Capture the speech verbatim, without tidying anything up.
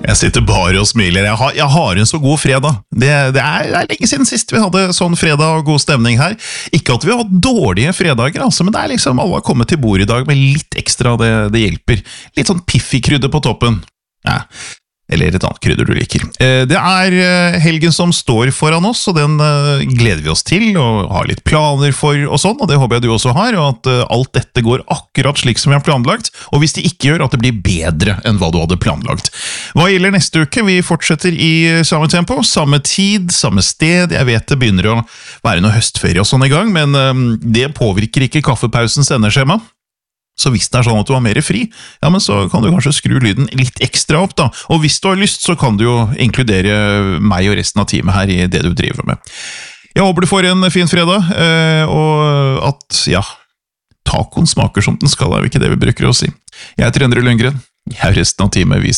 Jeg sitter bare og smiler. Jeg har, jeg har en så god fredag. Det, det, er, det er lenge siden sist vi hadde sånn fredag og god stemning her. Ikke at vi har hatt dårlige fredager, altså, men det er liksom alle har kommet til bord i dag med litt ekstra, det, det hjelper. Litt sånn piffi-krydder på toppen. Ja, eller et annet krydder du liker. Det er helgen som står foran oss, og den gleder vi oss til, og har litt planer for og sånn, og det håper jeg du også har, og at alt dette går akkurat slik som vi har planlagt, og hvis det ikke gjør, at det blir bedre enn hva du hadde planlagt. Hva gjelder neste uke? Vi fortsetter i samme tempo, samme tid, samme sted. Jeg vet det begynner å være noe høstferie og sånn i gang, men det påvirker ikke kaffepausens endeskjema. Så hvis det er sånn at du har mer fri, ja, men så kan du kanskje skru lyden litt ekstra opp da. Og hvis du har lyst, så kan du jo inkludere meg og resten av teamet her i det du driver med. Jeg håper du får en fin fredag, og at, ja, tacoen smaker som den skal, er jo ikke det vi bruker å si. Jeg heter Endre Lundgren, jeg og resten av teamet, vi